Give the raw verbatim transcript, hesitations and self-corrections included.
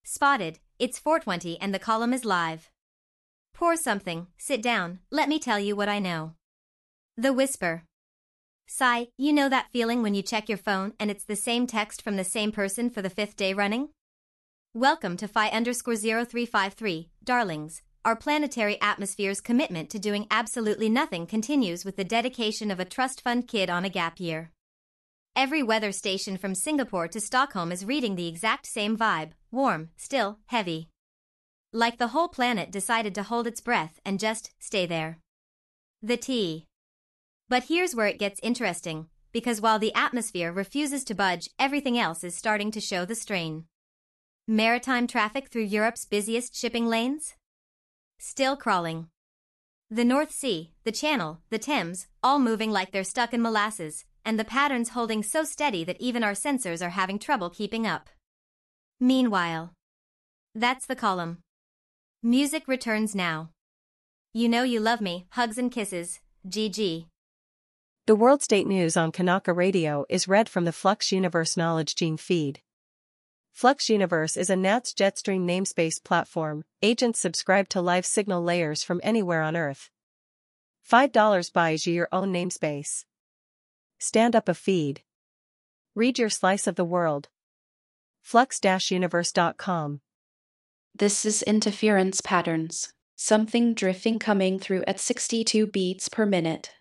Spotted, it's four twenty and the column is live. Pour something, sit down, let me tell you what I know. The Whisper. Sigh, you know that feeling when you check your phone and it's the same text from the same person for the fifth day running? Welcome to Phi underscore zero three five three, darlings. Our planetary atmosphere's commitment to doing absolutely nothing continues with the dedication of a trust fund kid on a gap year. Every weather station from Singapore to Stockholm is reading the exact same vibe, warm, still, heavy. Like the whole planet decided to hold its breath and just stay there. The tea. But here's where it gets interesting, because while the atmosphere refuses to budge, everything else is starting to show the strain. Maritime traffic through Europe's busiest shipping lanes? Still crawling. The North Sea, the Channel, the Thames, all moving like they're stuck in molasses, and the patterns holding so steady that even our sensors are having trouble keeping up. Meanwhile. That's the column. Music returns now. You know you love me, hugs and kisses, G G. The World State News on Kanaka Radio is read from the Flux Universe Knowledge Gene feed. Flux Universe is a N A T S Jetstream namespace platform. Agents subscribe to live signal layers from anywhere on Earth. five dollars buys you your own namespace. Stand up a feed. Read your slice of the world. flux universe dot com. This is interference patterns. Something drifting coming through at sixty-two beats per minute.